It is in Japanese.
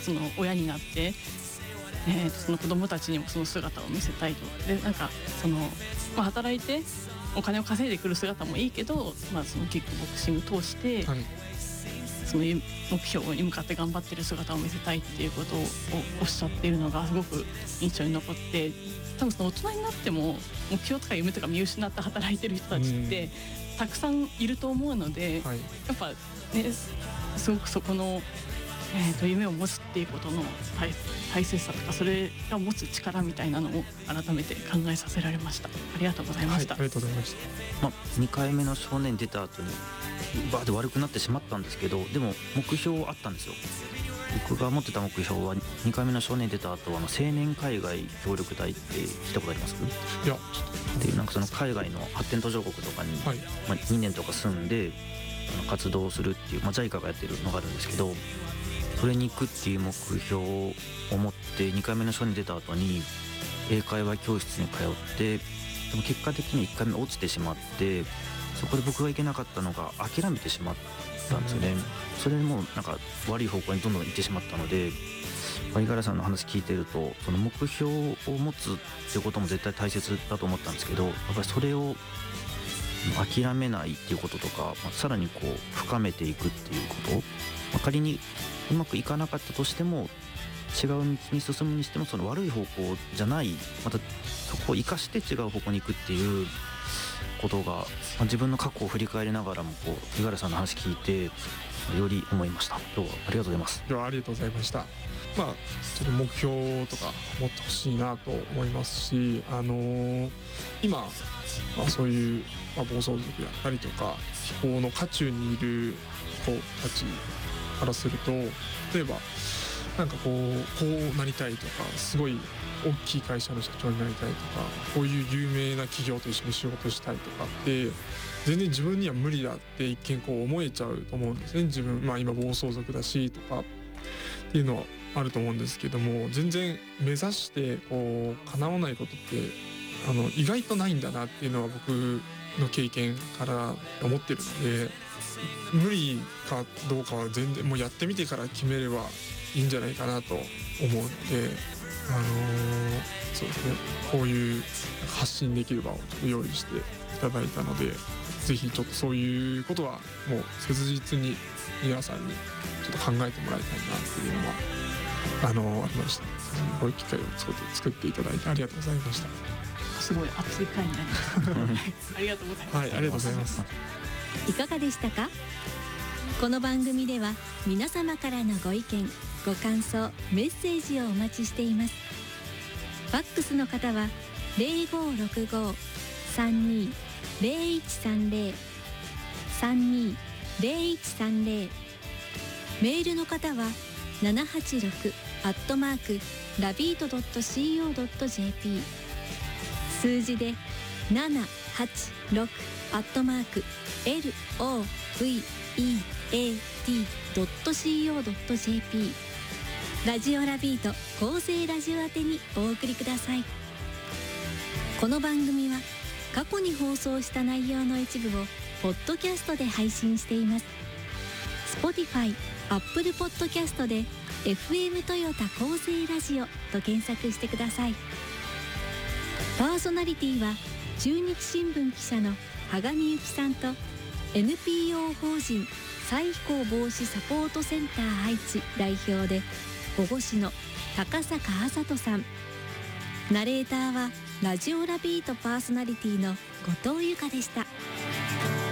その親になって、その子供たちにもその姿を見せたいと。でなんかその、働いてお金を稼いでくる姿もいいけど、そのキックボクシング通して、はい、その目標に向かって頑張ってる姿を見せたいっていうことをおっしゃっているのがすごく印象に残って、多分その大人になっても目標とか夢とか見失って働いてる人たちってたくさんいると思うので、はい、やっぱねすごくそこの、夢を持つっていうことの大切さとか、それが持つ力みたいなのを改めて考えさせられました。ありがとうございました。 はい、ありがとうございました。 2回目の少年出た後にバーッと悪くなってしまったんですけど、でも目標あったんですよ。僕が持ってた目標は2回目の少年出た後は青年海外協力隊って聞いたことありますか？ いや、 でなんかその海外の発展途上国とかに、はい、2年とか住んで活動するっていう、JICA がやってるのがあるんですけど、それに行くっていう目標を持って2回目の少年出た後に英会話教室に通って、でも結果的に1回目落ちてしまって、そこで僕が行けなかったのが諦めてしまったんですよね。それでもうなんか悪い方向にどんどん行ってしまったので、五十嵐さんの話聞いてると、その目標を持つっていうことも絶対大切だと思ったんですけど、やっぱりそれを諦めないっていうこととか、さらにこう深めていくっていうこと、仮にうまくいかなかったとしても違う道に進むにしても、その悪い方向じゃない、またそこを生かして違う方向に行くっていうことが、自分の過去を振り返りながらもこう五十嵐さんの話聞いてより思いました。今日はありがとうございます。 ありがとうございました。ちょっと目標とか持ってほしいなと思いますし、今、そういう、暴走族やったりとか非行の渦中にいる子たちからすると、例えばなんかこうなりたいとか、すごい大きい会社の社長になりたいとか、こういう有名な企業と一緒に仕事したいとかって全然自分には無理だって一見こう思えちゃうと思うんですね。自分、今暴走族だしとかっていうのはあると思うんですけども、全然目指してこう叶わないことって意外とないんだなっていうのは僕の経験から思ってるので、無理かどうかは全然もうやってみてから決めればいいんじゃないかなと思うので、そうですね、こういう発信できる場を用意していただいたので、ぜひちょっとそういうことはもう切実に皆さんにちょっと考えてもらいたいなっていうのはありました。こういう機会を作っていただいてありがとうございました。 すごい熱い回になりましたありがとうございます。 はい、ありがとうございます。 いかがでしたか？この番組では皆様からのご意見、ご感想、メッセージをお待ちしています。ファックスの方は 0565-32-0130 32-0130、メールの方は786@lavito.co.jp、数字で786@loveat.co.jp、 ラジオラビート厚生ラジオ宛てにお送りください。この番組は過去に放送した内容の一部をポッドキャストで配信しています。 Spotify、Apple Podcast で FM トヨタ厚生ラジオと検索してください。パーソナリティは中日新聞記者の羽上由紀さんと NPO 法人再非行防止サポートセンター愛知代表で保護士の高坂麻人さん、ナレーターはラジオラビートパーソナリティの後藤由香でした。